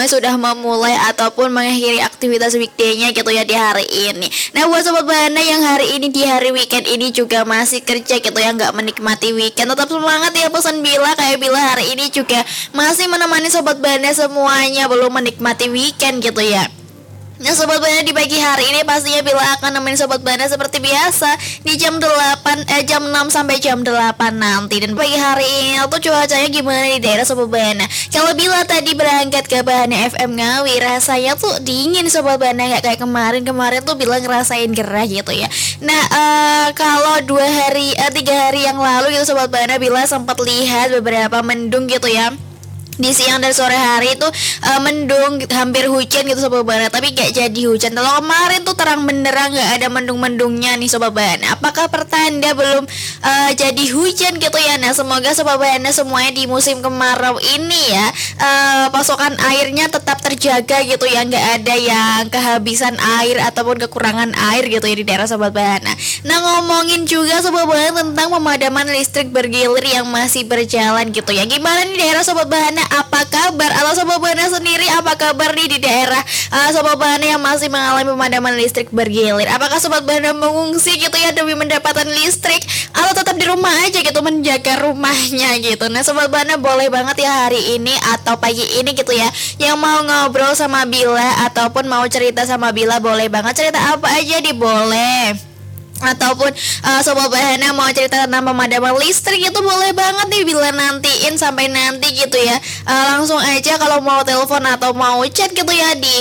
semuanya sudah memulai ataupun mengakhiri aktivitas weekday-nya gitu ya di hari ini. Nah buat Sobat Bahana yang hari ini di hari weekend ini juga masih kerja gitu ya, nggak menikmati weekend, tetap semangat ya pesan Bila. Kayak Bila hari ini juga masih menemani Sobat Bahana semuanya belum menikmati weekend gitu ya. Nah Sobat Bana di pagi hari ini pastinya Bila akan nemenin Sobat Bana seperti biasa di jam 6 sampai jam 8 nanti. Dan pagi hari ini tuh cuacanya gimana di daerah Sobat Bana? Kalau Bila tadi berangkat ke Bahana FM Ngawi, rasanya tuh dingin Sobat Bana, gak kayak kemarin tuh Bila ngerasain gerah gitu ya. Nah kalau 3 hari yang lalu gitu Sobat Bana, Bila sempat lihat beberapa mendung gitu ya. Di siang dan sore hari itu mendung, hampir hujan gitu Sobat Bana, tapi gak jadi hujan. Kalau kemarin tuh terang benderang, gak ada mendung-mendungnya nih Sobat Bana. Apakah pertanda belum jadi hujan gitu ya? Nah semoga Sobat Bana semuanya di musim kemarau ini ya pasokan airnya tetap terjaga gitu ya, gak ada yang kehabisan air ataupun kekurangan air gitu ya di daerah Sobat Bana. Nah ngomongin juga Sobat Bana tentang pemadaman listrik bergilir yang masih berjalan gitu ya. Gimana nih daerah Sobat Bana? Apa kabar? Atau Sobat Bana sendiri apa kabar nih di daerah Sobat Bana yang masih mengalami pemadaman listrik bergilir? Apakah Sobat Bana mengungsi gitu ya demi mendapatkan listrik, atau tetap di rumah aja gitu menjaga rumahnya gitu? Nah Sobat Bana boleh banget ya hari ini atau pagi ini gitu ya, yang mau ngobrol sama Bila ataupun mau cerita sama Bila, boleh banget. Cerita apa aja boleh. Ataupun Sobat Bahana mau cerita tentang pemadaman listrik itu boleh banget nih Bila nantiin sampai nanti gitu ya. Langsung aja kalau mau telepon atau mau chat gitu ya di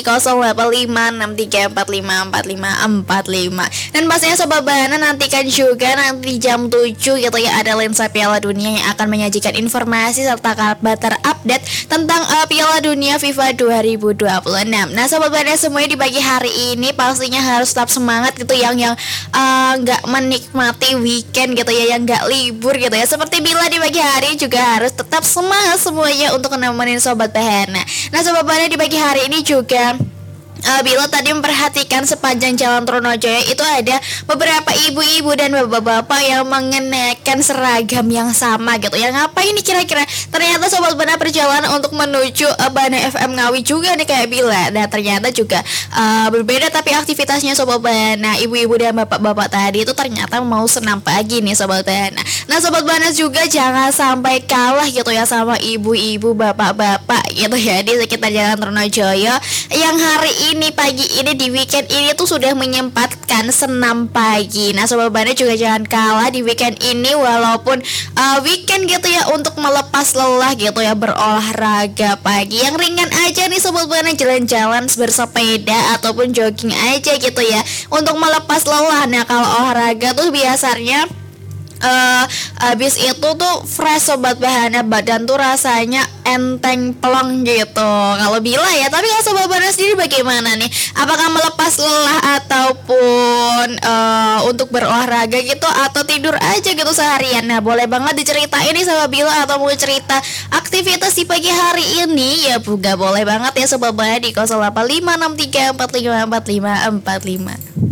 085634545545. Dan pastinya Sobat Bahana nantikan juga nanti jam 7 gitu ya, ada Lensa Piala Dunia yang akan menyajikan informasi serta kabar terupdate tentang Piala Dunia FIFA 2026. Nah Sobat Bahana semuanya di pagi hari ini pastinya harus tetap semangat gitu, yang nggak menikmati weekend gitu ya, yang nggak libur gitu ya. Seperti Bila di pagi hari juga harus tetap semangat semuanya untuk nemenin Sobat Bahana. Nah Sobat Bahana di pagi hari ini juga Bila tadi memperhatikan sepanjang jalan Tronojaya itu ada beberapa ibu-ibu dan bapak-bapak yang mengenakan seragam yang sama gitu. Yang ngapain ini kira-kira? Ternyata Sobat Bana perjalanan untuk menuju Bana FM Ngawi juga nih kayak Bila. Nah ternyata juga berbeda tapi aktivitasnya Sobat Bana. Ibu-ibu dan bapak-bapak tadi itu ternyata mau senam pagi nih Sobat Bana. Nah Sobat Bana juga jangan sampai kalah gitu ya sama ibu-ibu bapak-bapak gitu ya di sekitar jalan Tronojaya yang hari ini pagi ini di weekend ini tuh sudah menyempatkan senam pagi. Nah Sobat Bana juga jangan kalah di weekend ini, walaupun weekend gitu ya, untuk melepas lelah gitu ya, berolahraga pagi yang ringan aja nih Sobat Bana, jalan-jalan bersepeda ataupun jogging aja gitu ya untuk melepas lelah. Nah kalau olahraga tuh biasanya habis itu tuh fresh Sobat Bahana, badan tuh rasanya enteng plong gitu kalau Bila ya. Tapi kalau Sobat Bahana sendiri bagaimana nih? Apakah melepas lelah ataupun untuk berolahraga gitu, atau tidur aja gitu seharian? Nah boleh banget diceritain nih sama Bila, atau mau cerita aktivitas di pagi hari ini ya juga boleh banget ya Sobat Bahana di 085634545545.